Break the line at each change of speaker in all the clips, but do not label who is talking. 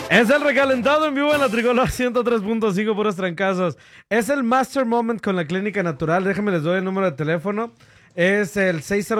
Es el recalentado en vivo en la Tricolor 103.5 puros trancazos. Es el Master Moment con la Clínica Natural. Déjenme les doy el número de teléfono. Es el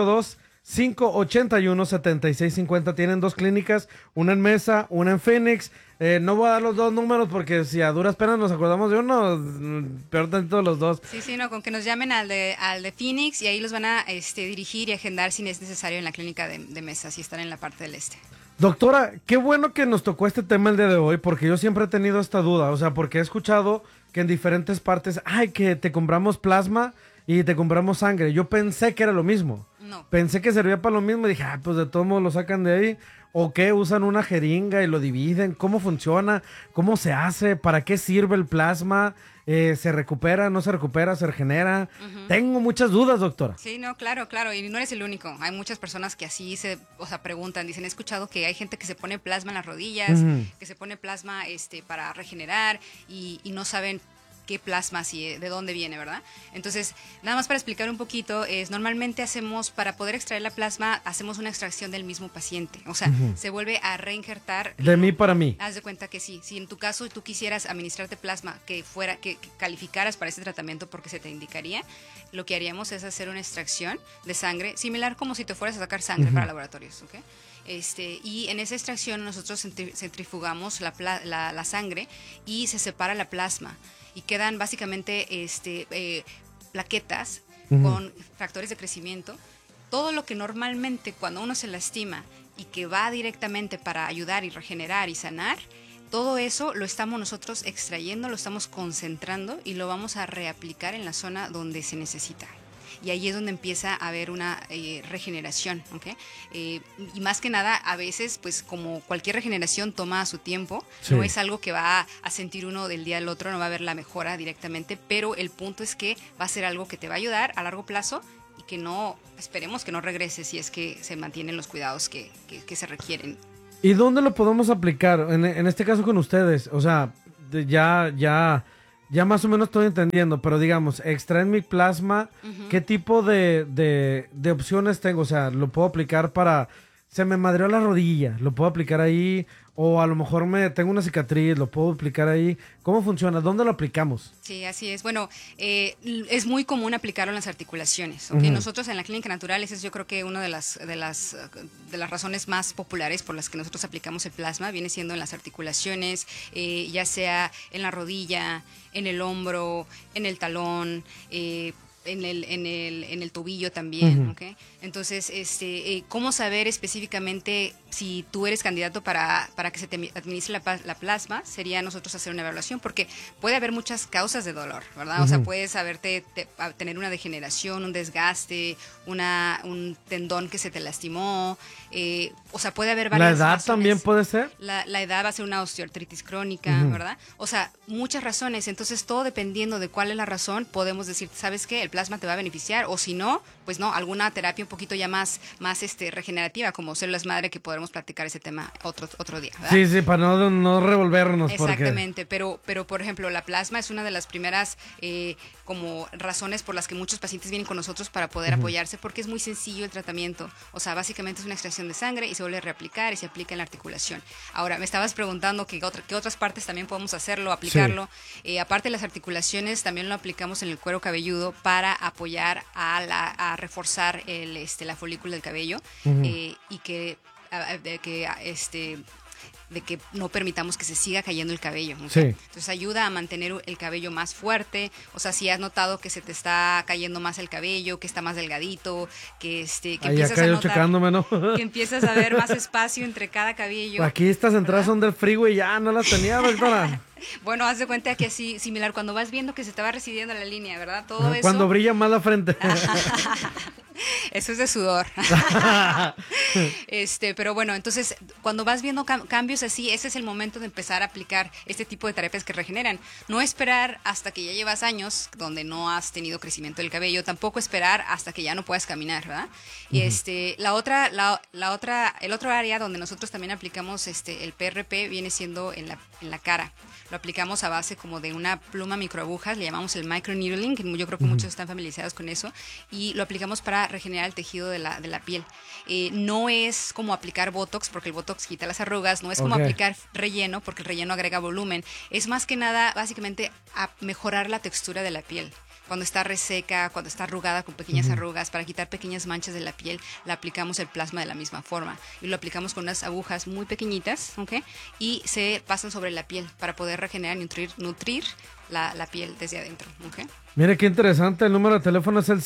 602-581-7650. Tienen dos clínicas, una en Mesa, una en Phoenix. No voy a dar los dos números porque si a duras penas nos acordamos de uno, peor tantito los dos.
Sí, no, con que nos llamen al de Phoenix y ahí los van a dirigir y agendar si es necesario en la clínica de Mesa, si están en la parte del este.
Doctora, qué bueno que nos tocó este tema el día de hoy, porque yo siempre he tenido esta duda, o sea, porque he escuchado que en diferentes partes, que te compramos plasma y te compramos sangre. Yo pensé que era lo mismo.
No.
Pensé que servía para lo mismo y dije, pues de todos modos lo sacan de ahí. ¿O qué? ¿Usan una jeringa y lo dividen? ¿Cómo funciona? ¿Cómo se hace? ¿Para qué sirve el plasma? ¿Se recupera? ¿No se recupera? ¿Se regenera? Uh-huh. Tengo muchas dudas, doctora.
Sí, no, claro, y no eres el único. Hay muchas personas que así preguntan, dicen, he escuchado que hay gente que se pone plasma en las rodillas, uh-huh, que se pone plasma para regenerar y no saben qué plasma, de dónde viene, ¿verdad? Entonces, nada más para explicar un poquito, normalmente para poder extraer la plasma, hacemos una extracción del mismo paciente, o sea, uh-huh, se vuelve a reinjertar.
De mí para mí.
Haz de cuenta que sí, si en tu caso tú quisieras administrarte plasma que calificaras para ese tratamiento porque se te indicaría, lo que haríamos es hacer una extracción de sangre, similar como si te fueras a sacar sangre, uh-huh, para laboratorios, ¿ok? Y en esa extracción nosotros centrifugamos la sangre y se separa la plasma. Y quedan básicamente plaquetas, uh-huh, con factores de crecimiento. Todo lo que normalmente cuando uno se lastima y que va directamente para ayudar y regenerar y sanar, todo eso lo estamos nosotros extrayendo, lo estamos concentrando y lo vamos a reaplicar en la zona donde se necesita. Y ahí es donde empieza a haber una regeneración, ¿ok? Y más que nada, a veces, pues como cualquier regeneración toma su tiempo, sí, no es algo que va a sentir uno del día al otro, no va a haber la mejora directamente, pero el punto es que va a ser algo que te va a ayudar a largo plazo y que esperemos que no regrese si es que se mantienen los cuidados que se requieren.
¿Y dónde lo podemos aplicar? En este caso con ustedes, o sea, ya más o menos estoy entendiendo, pero digamos, extraen mi plasma, uh-huh, ¿qué tipo de opciones tengo? O sea, ¿lo puedo aplicar para... Se me madreó la rodilla, ¿lo puedo aplicar ahí? O a lo mejor tengo una cicatriz, ¿lo puedo aplicar ahí? ¿Cómo funciona? ¿Dónde lo aplicamos?
Sí, así es. Bueno, es muy común aplicarlo en las articulaciones, ¿okay? Uh-huh. Nosotros en la Clínica Natural, esa es yo creo que una de las razones más populares por las que nosotros aplicamos el plasma, viene siendo en las articulaciones, ya sea en la rodilla, en el hombro, en el talón, en el tobillo también, uh-huh, ¿okay? Entonces, ¿cómo saber específicamente si tú eres candidato para que se te administre la plasma? Sería nosotros hacer una evaluación, porque puede haber muchas causas de dolor, ¿verdad? Uh-huh. O sea, puedes tener una degeneración, un desgaste, un tendón que se te lastimó, o sea, puede haber varias
razones. ¿La edad
razones.
También puede ser?
La edad va a ser una osteoartritis crónica, uh-huh, ¿verdad? O sea, muchas razones. Entonces, todo dependiendo de cuál es la razón, podemos decir, ¿sabes qué? El plasma te va a beneficiar, o si no, pues no, alguna terapia un poquito ya más regenerativa, como células madre, que podremos platicar ese tema otro día, ¿verdad?
Sí, para no revolvernos.
Exactamente, pero por ejemplo, la plasma es una de las primeras como razones por las que muchos pacientes vienen con nosotros para poder, uh-huh, apoyarse, porque es muy sencillo el tratamiento. O sea, básicamente es una extracción de sangre y se vuelve a reaplicar y se aplica en la articulación. Ahora, me estabas preguntando qué otras partes también podemos hacerlo, aplicarlo. Sí. Aparte de las articulaciones, también lo aplicamos en el cuero cabelludo para apoyar a reforzar la folícula del cabello, uh-huh, y de que no permitamos que se siga cayendo el cabello, ¿okay? Sí. Entonces ayuda a mantener el cabello más fuerte. O sea, si has notado que se te está cayendo más el cabello, que está más delgadito, que empiezas a notar, ¿no? Que empiezas a ver más espacio entre cada cabello.
Aquí estas entradas, ¿verdad?, son del freeway, ya no las tenía, doctora.
Bueno, haz de cuenta que así, similar, cuando vas viendo que se te va residiendo la línea, ¿verdad? Todo eso.
Cuando brilla más la frente.
Eso es de sudor. Pero bueno, entonces, cuando vas viendo cambios así, ese es el momento de empezar a aplicar este tipo de terapias que regeneran. No esperar hasta que ya llevas años donde no has tenido crecimiento del cabello, tampoco esperar hasta que ya no puedas caminar, ¿verdad? Uh-huh. Y el otro área donde nosotros también aplicamos el PRP viene siendo en la cara. Lo lo aplicamos a base como de una pluma microagujas, le llamamos el microneedling, que yo creo que muchos están familiarizados con eso, y lo aplicamos para regenerar el tejido de la piel. No es como aplicar Botox, porque el Botox quita las arrugas, no es como aplicar relleno, porque el relleno agrega volumen, es más que nada básicamente a mejorar la textura de la piel. Cuando está reseca, cuando está arrugada con pequeñas arrugas, para quitar pequeñas manchas de la piel, le aplicamos el plasma de la misma forma. Y lo aplicamos con unas agujas muy pequeñitas, ¿ok? Y se pasan sobre la piel para poder regenerar y nutrir la piel desde adentro, ¿ok?
Mire qué interesante, el número de teléfono es el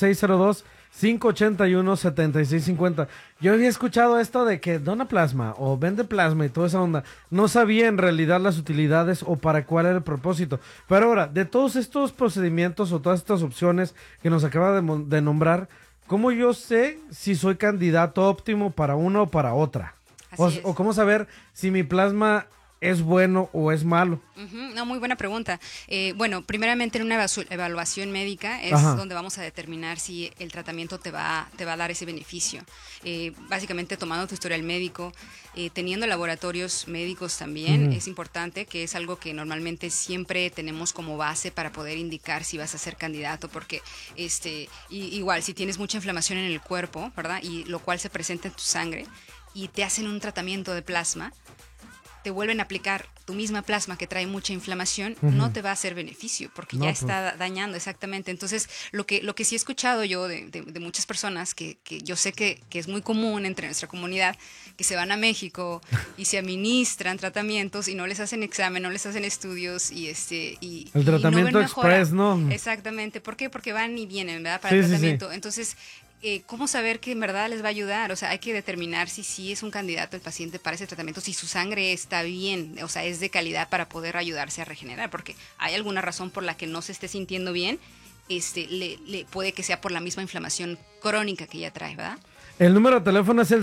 602-581-7650. Yo había escuchado esto de que dona plasma o vende plasma y toda esa onda. No sabía en realidad las utilidades o para cuál era el propósito. Pero ahora, de todos estos procedimientos o todas estas opciones que nos acaba de nombrar, ¿cómo yo sé si soy candidato óptimo para una o para otra? O cómo saber si mi plasma es bueno o es malo.
No, muy buena pregunta. Bueno, primeramente en una evaluación médica es donde vamos a determinar si el tratamiento te va a dar ese beneficio. Básicamente tomando tu historial médico, teniendo laboratorios médicos también, es importante, que es algo que normalmente siempre tenemos como base para poder indicar si vas a ser candidato, porque igual si tienes mucha inflamación en el cuerpo, ¿verdad? Y lo cual se presenta en tu sangre y te hacen un tratamiento de plasma, te vuelven a aplicar tu misma plasma que trae mucha inflamación, no te va a hacer beneficio porque ya está dañando, exactamente. Entonces, lo que sí he escuchado yo de muchas personas, que yo sé que es muy común entre nuestra comunidad, que se van a México y se administran tratamientos y no les hacen examen, no les hacen estudios y
el tratamiento
no
express, ¿no?
Exactamente. ¿Por qué? Porque van y vienen, ¿verdad? Para el tratamiento. Sí. Entonces, ¿cómo saber que en verdad les va a ayudar? O sea, hay que determinar si sí es un candidato el paciente para ese tratamiento, si su sangre está bien, o sea, es de calidad para poder ayudarse a regenerar, porque hay alguna razón por la que no se esté sintiendo bien, le puede que sea por la misma inflamación crónica que ya trae, ¿verdad?
El número de teléfono es el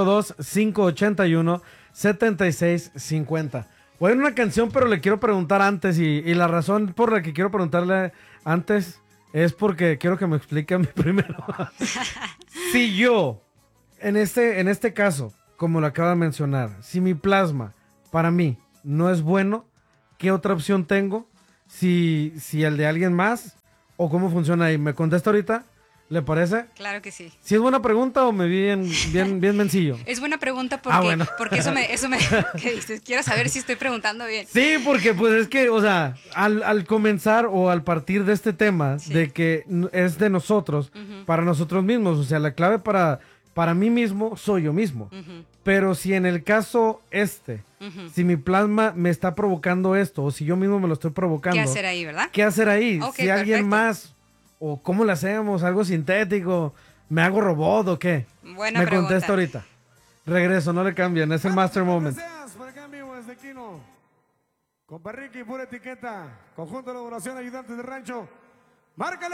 602-581-7650. Voy a ir a una canción, pero le quiero preguntar antes, y la razón por la que quiero preguntarle antes es porque quiero que me explique a mí primero. Si yo, en este caso, como lo acaba de mencionar, si mi plasma para mí no es bueno, ¿qué otra opción tengo? Si el de alguien más, o cómo funciona ahí. ¿Me contesta ahorita? ¿Le parece?
Claro que sí.
¿Si es buena pregunta o me vi bien mencillo?
Es buena pregunta porque, porque eso me ¿qué dices? Quiero saber si estoy preguntando bien.
Sí, porque pues es que, o sea, al comenzar o al partir de este tema, de que es de nosotros, para nosotros mismos, o sea, la clave para mí mismo soy yo mismo. Pero si en el caso si mi plasma me está provocando esto, o si yo mismo me lo estoy provocando.
¿Qué hacer ahí, verdad?
¿Qué hacer ahí?
Okay,
si alguien más, o cómo le hacemos, algo sintético, ¿me hago robot o qué?
Buena
me
pregunta.
contesta ahorita. Regreso, no le cambien, es el Master Moment.
Por acá en vivo desde Quino. Con Barriqui, pura etiqueta. Conjunto de elaboración, ayudantes de rancho. ¡Márcale!